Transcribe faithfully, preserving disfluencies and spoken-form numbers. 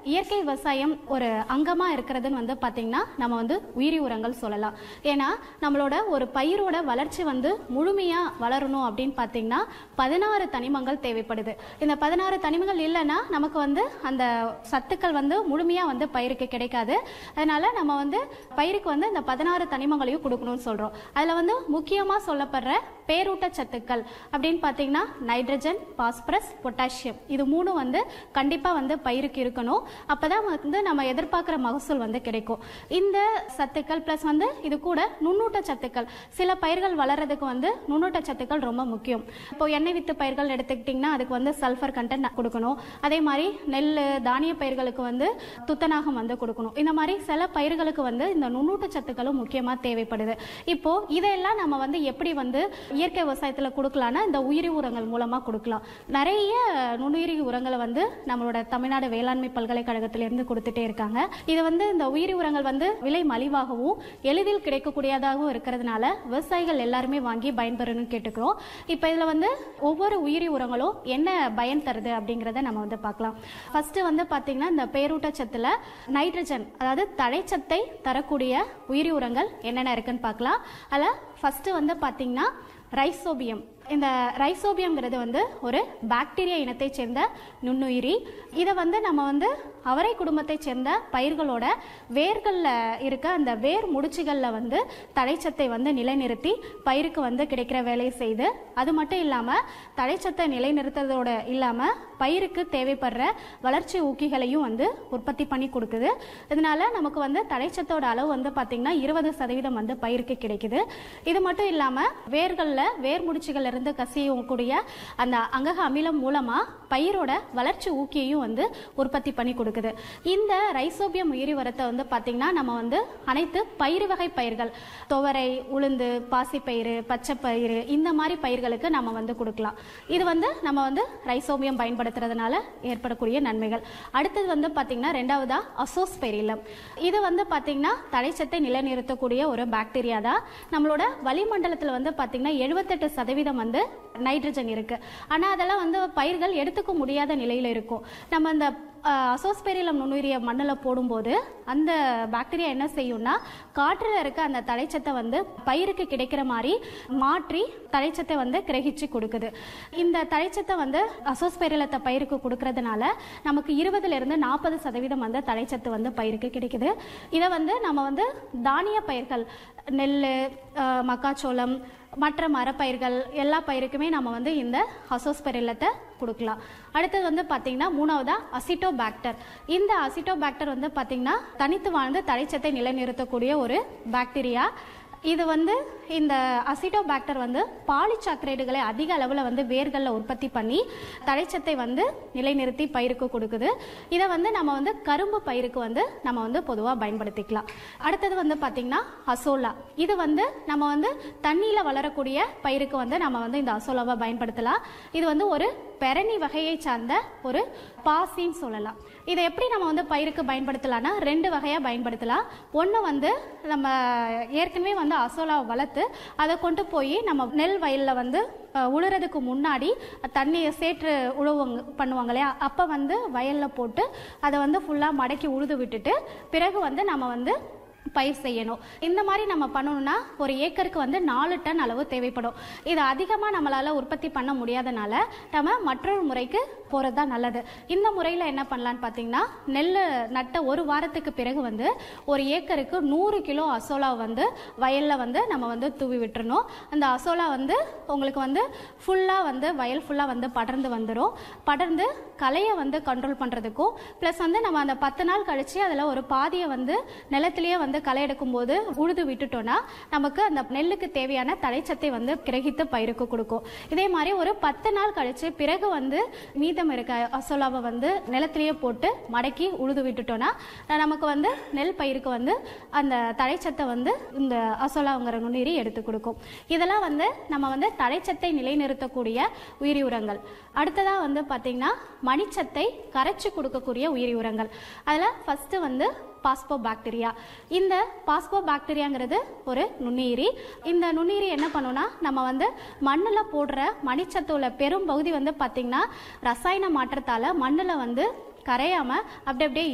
இயற்கை விவசாயம் ஒரு அங்கமாக இருக்கிறதுன்னு வந்து பார்த்திங்கன்னா நம்ம வந்து உயிரி உரங்கள் சொல்லலாம். ஏன்னா நம்மளோட ஒரு பயிரோட வளர்ச்சி வந்து முழுமையாக வளரணும் அப்படின்னு பார்த்திங்கன்னா பதினாறு தனிமங்கள் தேவைப்படுது. இந்த பதினாறு தனிமங்கள் இல்லைன்னா நமக்கு வந்து அந்த சத்துக்கள் வந்து முழுமையாக வந்து பயிருக்கு கிடைக்காது. அதனால் நம்ம வந்து பயிருக்கு வந்து இந்த பதினாறு தனிமங்களையும் கொடுக்கணும்னு சொல்கிறோம். அதில் வந்து முக்கியமாக சொல்லப்படுற பேரூட்டச்சத்துக்கள் அப்படின்னு பார்த்தீங்கன்னா நைட்ரஜன், பாஸ்பரஸ், பொட்டாசியம், இது மூணு வந்து கண்டிப்பாக வந்து பயிருக்கு இருக்கணும். அப்போ தான் வந்து நம்ம எதிர்பார்க்குற மகசூல் வந்து கிடைக்கும். இந்த சத்துக்கள் ப்ளஸ் வந்து இது கூட நுண்ணூட்ட சத்துக்கள், சில பயிர்கள் வளர்கிறதுக்கு வந்து நுண்ணூட்ட சத்துக்கள் ரொம்ப முக்கியம். இப்போ எண்ணெய் வித்து பயிர்கள் எடுத்துக்கிட்டிங்கன்னா அதுக்கு வந்து சல்ஃபர் கண்டென்ட் கொடுக்கணும். அதே மாதிரி நெல், தானிய பயிர்களுக்கு வந்து துத்தநாகம் வந்து கொடுக்கணும். இந்த மாதிரி சில பயிர்களுக்கு வந்து இந்த நுண்ணூட்ட சத்துக்களும் முக்கியமாக தேவைப்படுது. இப்போ இதையெல்லாம் நம்ம வந்து எப்படி வந்து இயற்கை விவசாயத்தில் கொடுக்கலாம்னா இந்த உயிரி உரங்கள் மூலமாக கொடுக்கலாம். நிறைய நுண்ணுயிரி உரங்களை வந்து நம்மளோட தமிழ்நாடு வேளாண்மை பல்கலைக்கழகத்திலிருந்து கொடுத்துட்டே இருக்காங்க. இது வந்து இந்த உயிரி உரங்கள் வந்து விலை மலிவாகவும் எளிதில் கிடைக்கக்கூடியதாகவும் இருக்கிறதுனால விவசாயிகள் எல்லாருமே வாங்கி பயன்பெறணும்னு கேட்டுக்கிறோம். இப்போ இதில் வந்து ஒவ்வொரு உயிரி உரங்களும் என்ன பயன் தருது அப்படிங்கிறத நம்ம வந்து பார்க்கலாம். ஃபர்ஸ்ட் வந்து பார்த்தீங்கன்னா இந்த பேரூட்டச்சத்தில் நைட்ரஜன், அதாவது தழைச்சத்தை தரக்கூடிய உயிரி உரங்கள் என்னென்ன இருக்குன்னு பார்க்கலாம். அதில் ஃபர்ஸ்ட் வந்து பார்த்தீங்கன்னா ரைசோபியம். இந்த ரைசோபியம்ங்கிறது வந்து ஒரு பாக்டீரியா இனத்தை சேர்ந்த நுண்ணுயிரி. இதை வந்து நம்ம வந்து அவரை குடும்பத்தை சேர்ந்த பயிர்களோட வேர்களில் இருக்க அந்த வேர் முடிச்சுகளில் வந்து தழைச்சத்தை வந்து நிலைநிறுத்தி பயிருக்கு வந்து கிடைக்கிற வேலையை செய்து, அது மட்டும் இல்லாமல் தழைச்சத்தை நிலைநிறுத்துறதோடு இல்லாமல் பயிருக்கு தேவைப்படுற வளர்ச்சி ஊக்கிகளையும் வந்து உற்பத்தி பண்ணி கொடுக்குது. இதனால நமக்கு வந்து தழைச்சத்தோட அளவு வந்து பார்த்திங்கன்னா இருபது சதவீதம் வந்து பயிருக்கு கிடைக்குது. இது மட்டும் இல்லாமல் வேர்களில் வேர் முடிச்சுகள் இருந்து கசியக்கூடிய அந்த அங்கக அமிலம் மூலமா பயிரோட வளர்ச்சி ஊக்கியையும் வந்து உற்பத்தி பண்ணி கொடுக்குது. இந்த ரைசோபியம் உயிரி உரத்தை வந்து பார்த்தீங்கன்னா நம்ம வந்து அனைத்து பயிர் வகை பயிர்கள், துவரை, உளுந்து, பாசிப்பயிறு, பச்சைப்பயிறு, இந்த மாதிரி பயிர்களுக்கு நம்ம வந்து கொடுக்கலாம். இது வந்து நம்ம வந்து ரைசோபியம் பயன்படுத்துறதுனால ஏற்படக்கூடிய நன்மைகள். அடுத்தது வந்து பார்த்தீங்கன்னா ரெண்டாவதா அசோஸ்பெரிலம். இது வந்து பார்த்தீங்கன்னா தழைச்சத்தை நிலைநிறுத்தக்கூடிய ஒரு பாக்டீரியா தான். நம்மளோட வளிமண்டலத்தில் வந்து பார்த்தீங்கன்னா எழுபத்தெட்டு சதவீதம் வந்து நைட்ரஜன் இருக்கு. ஆனால் அதெல்லாம் வந்து பயிர்கள் எடுத்துக்க முடியாத நிலையில் இருக்கும். நம்ம அந்த அசோஸ்பெரிலம் நுண்ணுயிரியை மண்ணில் போடும்போது அந்த பாக்டீரியா என்ன செய்யும்னா காற்றில் இருக்க அந்த தழைச்சத்தை வந்து பயிருக்கு கிடைக்கிற மாதிரி மாற்றி தழைச்சத்தை வந்து கிரகிச்சு கொடுக்குது. இந்த தழைச்சத்தை வந்து அசோஸ்பெரிலத்தை பயிருக்கு கொடுக்கறதுனால நமக்கு இருபதுல இருந்து நாற்பது சதவீதம் வந்து தழைச்சத்து வந்து பயிருக்கு கிடைக்குது. இதை வந்து நம்ம வந்து தானிய பயிர்கள், நெல், மக்காச்சோளம், மற்ற மரப்பயிர்கள் எல்லா பயிருக்குமே நம்ம வந்து இந்த அசோஸ்பெரிலத்தை கொடுக்கலாம். அடுத்தது வந்து பார்த்தீங்கன்னா மூணாவதா அசிட்டோபாக்டர். இந்த அசிட்டோபாக்டர் வந்து பார்த்தீங்கன்னா தனித்து வாழ்ந்து தழைச்சத்தை நிலைநிறுத்தக்கூடிய ஒரு பாக்டீரியா. இது வந்து இந்த அசிட்டோபாக்டர் வந்து பாலிசாக்கரைடுகளை அதிக அளவில் வந்து வேர்களில் உற்பத்தி பண்ணி தழைச்சத்தை வந்து நிலைநிறுத்தி பயிருக்கு கொடுக்குது. இதை வந்து நம்ம வந்து கரும்பு பயிருக்கு வந்து நம்ம வந்து பொதுவாக பயன்படுத்திக்கலாம். அடுத்தது வந்து பார்த்திங்கன்னா அசோலா. இது வந்து நம்ம வந்து தண்ணியில் வளரக்கூடிய பயிருக்கு வந்து நம்ம வந்து இந்த அசோலாவை பயன்படுத்தலாம். இது வந்து ஒரு பெரணி வகையை சார்ந்த ஒரு பாசின்னு சொல்லலாம். இதை எப்படி நம்ம வந்து பயிருக்கு பயன்படுத்தலாம்னா ரெண்டு வகையாக பயன்படுத்தலாம். ஒன்று வந்து நம்ம ஏற்கனவே வந்து அசோலாவை வளர்த்து அதை கொண்டு போய் நம்ம நெல் வயலில் வந்து உழுறதுக்கு முன்னாடி தண்ணியை சேற்று உழுவங்க பண்ணுவாங்க இல்லையா, அப்போ வந்து வயலில் போட்டு அதை வந்து ஃபுல்லாக மடக்கி உழுது விட்டுட்டு பிறகு வந்து நம்ம வந்து பயிர் செய்யணும். இந்த மாதிரி நம்ம பண்ணணும்னா ஒரு ஏக்கருக்கு வந்து நாலு டன் அளவு தேவைப்படும். இது அதிகமாக நம்மளால உற்பத்தி பண்ண முடியாதனால நம்ம மற்றொரு முறைக்கு போகிறது தான் நல்லது. இந்த முறையில் என்ன பண்ணலான்னு பார்த்தீங்கன்னா நெல் நட்ட ஒரு வாரத்துக்கு பிறகு வந்து ஒரு ஏக்கருக்கு நூறு கிலோ அசோலா வந்து வயலில் வந்து நம்ம வந்து தூவி விட்டுறணும். அந்த அசோலா வந்து உங்களுக்கு வந்து ஃபுல்லாக வந்து வயல் ஃபுல்லாக வந்து படர்ந்து வந்துடும். படர்ந்து களையை வந்து கண்ட்ரோல் பண்ணுறதுக்கும் ப்ளஸ் வந்து நம்ம அந்த பத்து நாள் கழித்து அதில் ஒரு பாதியை வந்து நிலத்திலேயே வந்து களை எடுக்கும் போது உழுது விட்டுட்டோம்னா நமக்கு அந்த நெல்லுக்கு தேவையான தழைச்சத்தை வந்து கிரகித்து பயிருக்கு கொடுக்கும். இதே மாதிரி ஒரு பத்து நாள் கழிச்சு பிறகு வந்து மீதம் இருக்க அசோலாவை வந்து நிலத்திலேயே போட்டு மடக்கி உழுது விட்டுட்டோம்னா நமக்கு வந்து நெல் பயிருக்கு வந்து அந்த தழைச்சத்தை வந்து இந்த அசோலாங்கிற நுண்ணுயிரி எடுத்து கொடுக்கும். இதெல்லாம் வந்து நம்ம வந்து தழைச்சத்தை நிலைநிறுத்தக்கூடிய உயிரி உரங்கள். அடுத்ததா வந்து பார்த்தீங்கன்னா மணிச்சத்தை கரைச்சி கொடுக்கக்கூடிய உயிரி உரங்கள். அதில் ஃபர்ஸ்ட் வந்து பாஸ்போபாக்டீரியா. இந்த பாஸ்போபாக்டீரியாங்கிறது ஒரு நுண்ணுயிரி. இந்த நுண்ணுயிரி என்ன பண்ணுன்னா நம்ம வந்து மண்ணில் போடுற மணிச்சத்தோட பெரும் பகுதி வந்து பார்த்திங்கன்னா ரசாயன மாற்றத்தால் மண்ணில் வந்து கரையாமல் அப்படி அப்படியே